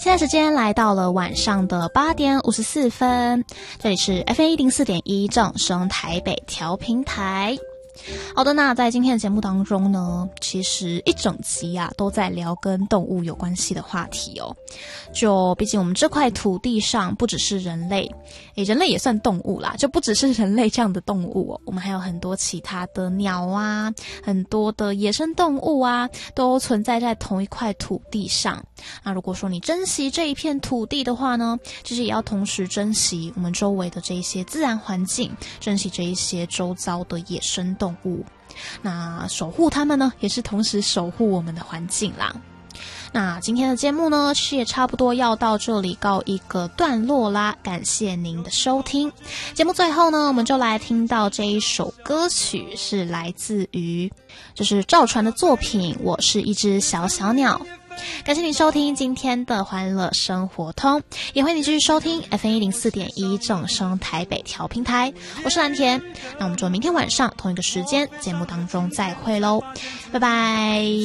现在时间来到了晚上的8点54分，这里是 FM104.1 正声台北调频台。好的，那在今天的节目当中呢，其实一整集都在聊跟动物有关系的话题哦。就毕竟我们这块土地上不只是人类，人类也算动物啦，就不只是人类这样的动物哦，我们还有很多其他的鸟啊，很多的野生动物啊，都存在在同一块土地上。那如果说你珍惜这一片土地的话呢，其实也要同时珍惜我们周围的这一些自然环境，珍惜这一些周遭的野生动物。那守护它们呢，也是同时守护我们的环境啦。那今天的节目呢，其实也差不多要到这里告一个段落啦，感谢您的收听。节目最后呢，我们就来听到这一首歌曲，是来自于就是赵传的作品《我是一只小小鸟》。感谢你收听今天的欢乐生活通，也欢迎你继续收听 FM104.1 正声台北调频台，我是蓝田。那我们就明天晚上同一个时间节目当中再会咯，拜拜。